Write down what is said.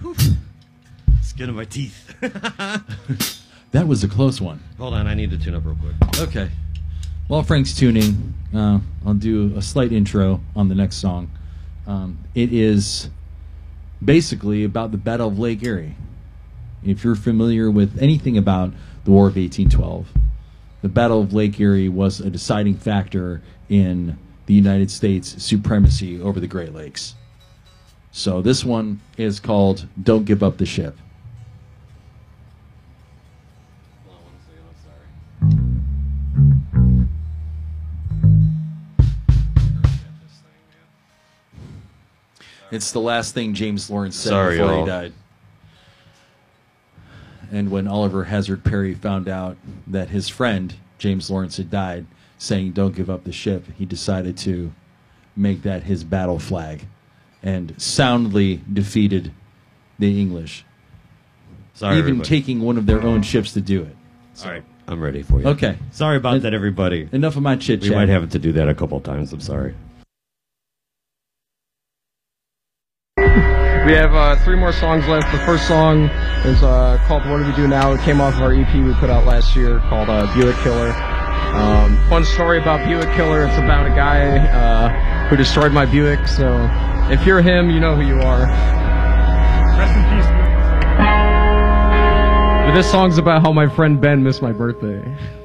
Skin of my teeth. That was a close one. Hold on, I need to tune up real quick. Okay. While Frank's tuning, I'll do a slight intro on the next song. It is basically about the Battle of Lake Erie. If you're familiar with anything about the War of 1812, the Battle of Lake Erie was a deciding factor in the United States' supremacy over the Great Lakes. So this one is called Don't Give Up the Ship. It's the last thing James Lawrence said before he died. And when Oliver Hazard Perry found out that his friend, James Lawrence, had died, saying, "Don't give up the ship," he decided to make that his battle flag and soundly defeated the English. Sorry, even everybody. taking one of their own ships to do it. So. All right, I'm ready for you. Okay. Sorry about that, everybody. Enough of my chit-chat. We might have to do that a couple times. I'm sorry. We have 3 more songs left. The first song is called What Do We Do Now? It came off of our EP we put out last year called Buick Killer. Fun story about Buick Killer. It's about a guy who destroyed my Buick. So if you're him, you know who you are. Rest in peace. But this song's about how my friend Ben missed my birthday.